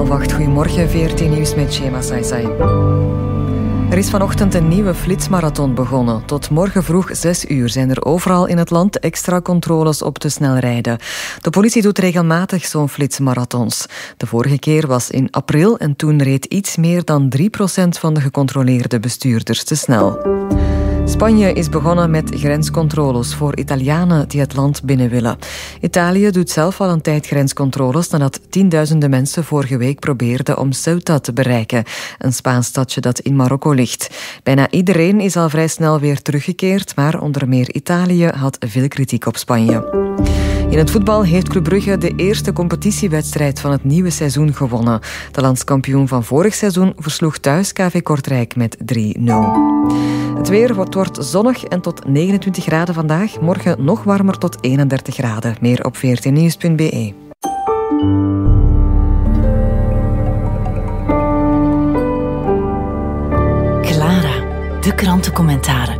8:30. Goedemorgen, VRT Nieuws met Shema Saisai. Er is vanochtend een nieuwe flitsmarathon begonnen. Tot morgen vroeg 6 uur zijn er overal in het land extra controles op te snel rijden. De politie doet regelmatig zo'n flitsmarathons. De vorige keer was in april en toen reed iets meer dan 3% van de gecontroleerde bestuurders te snel. Spanje is begonnen met grenscontroles voor Italianen die het land binnen willen. Italië doet zelf al een tijd grenscontroles nadat tienduizenden mensen vorige week probeerden om Ceuta te bereiken, een Spaans stadje dat in Marokko ligt. Bijna iedereen is al vrij snel weer teruggekeerd, maar onder meer Italië had veel kritiek op Spanje. In het voetbal heeft Club Brugge de eerste competitiewedstrijd van het nieuwe seizoen gewonnen. De landskampioen van vorig seizoen versloeg thuis KV Kortrijk met 3-0. Het weer wordt zonnig en tot 29 graden vandaag. Morgen nog warmer tot 31 graden. Meer op vrtnieuws.be. Clara, de krantencommentaren.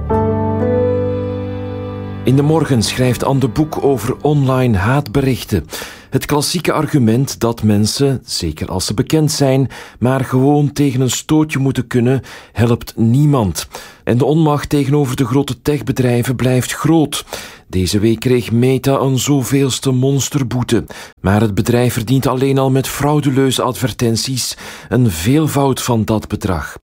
In de morgen schrijft Anne de Boek over online haatberichten. Het klassieke argument dat mensen, zeker als ze bekend zijn, maar gewoon tegen een stootje moeten kunnen, helpt niemand. En de onmacht tegenover de grote techbedrijven blijft groot. Deze week kreeg Meta een zoveelste monsterboete. Maar het bedrijf verdient alleen al met fraudeleuze advertenties een veelvoud van dat bedrag.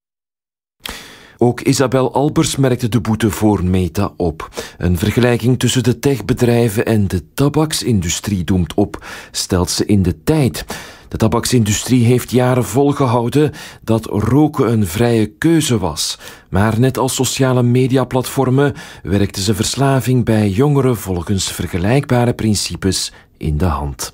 Ook Isabel Albers merkte de boete voor Meta op. Een vergelijking tussen de techbedrijven en de tabaksindustrie doemt op, stelt ze in de Tijd. De tabaksindustrie heeft jaren volgehouden dat roken een vrije keuze was. Maar net als sociale mediaplatformen werkte ze verslaving bij jongeren volgens vergelijkbare principes in de hand.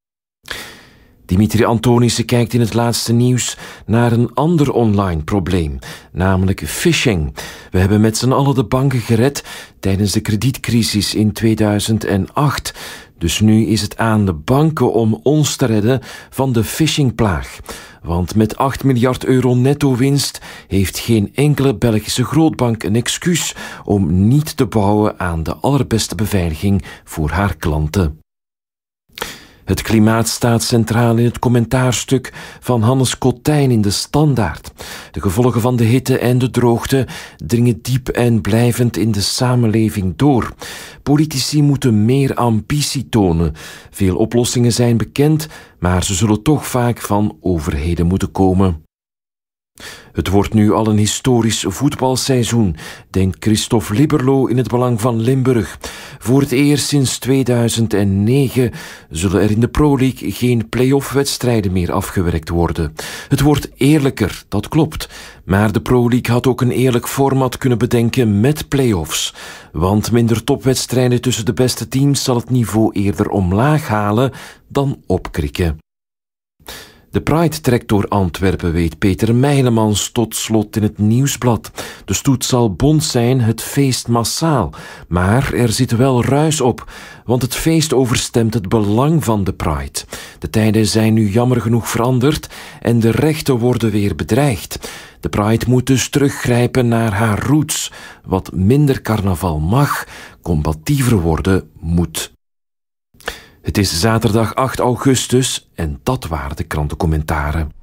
Dimitri Antonissen kijkt in het laatste nieuws naar een ander online probleem, namelijk phishing. We hebben met z'n allen de banken gered tijdens de kredietcrisis in 2008. Dus nu is het aan de banken om ons te redden van de phishingplaag. Want met 8 miljard euro netto winst heeft geen enkele Belgische grootbank een excuus om niet te bouwen aan de allerbeste beveiliging voor haar klanten. Het klimaat staat centraal in het commentaarstuk van Hannes Kotijn in de Standaard. De gevolgen van de hitte en de droogte dringen diep en blijvend in de samenleving door. Politici moeten meer ambitie tonen. Veel oplossingen zijn bekend, maar ze zullen toch vaak van overheden moeten komen. Het wordt nu al een historisch voetbalseizoen, denkt Christophe Liberlo in het Belang van Limburg. Voor het eerst sinds 2009 zullen er in de Pro League geen play-off-wedstrijden meer afgewerkt worden. Het wordt eerlijker, dat klopt. Maar de Pro League had ook een eerlijk format kunnen bedenken met play-offs. Want minder topwedstrijden tussen de beste teams zal het niveau eerder omlaag halen dan opkrikken. De Pride trekt door Antwerpen, weet Peter Meilemans tot slot in het Nieuwsblad. De stoet zal bont zijn, het feest massaal. Maar er zit wel ruis op, want het feest overstemt het belang van de Pride. De tijden zijn nu jammer genoeg veranderd en de rechten worden weer bedreigd. De Pride moet dus teruggrijpen naar haar roots. Wat minder carnaval mag, combattiever worden moet. Het is zaterdag 8 augustus en dat waren de krantencommentaren.